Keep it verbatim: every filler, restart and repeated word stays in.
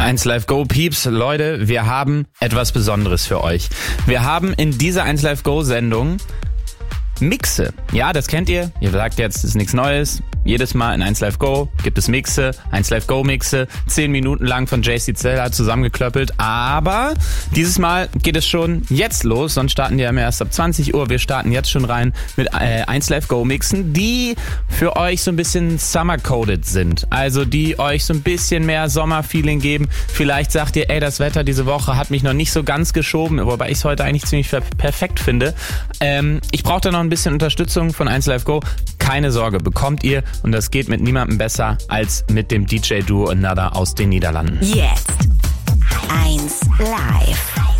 eins Live Go Peeps, Leute, wir haben etwas Besonderes für euch. Wir haben in dieser eins Live Go Sendung Mixe. Ja, das kennt ihr. Ihr sagt jetzt, das ist nichts Neues. Jedes Mal in eins Live Go gibt es Mixe, eins Live Go Mixe, zehn Minuten lang von J C Zeller zusammengeklöppelt. Aber dieses Mal geht es schon jetzt los, sonst starten die ja immer erst ab zwanzig Uhr. Wir starten jetzt schon rein mit äh, eins Live Go Mixen, die für euch so ein bisschen summer-coded sind. Also die euch so ein bisschen mehr Sommerfeeling geben. Vielleicht sagt ihr, ey, das Wetter diese Woche hat mich noch nicht so ganz geschoben, wobei ich es heute eigentlich ziemlich perfekt finde. Ähm, ich brauche da noch ein bisschen Unterstützung von eins Live Go. Keine Sorge, bekommt ihr. Und das geht mit niemandem besser als mit dem D J-Duo Another aus den Niederlanden. Jetzt eins Live.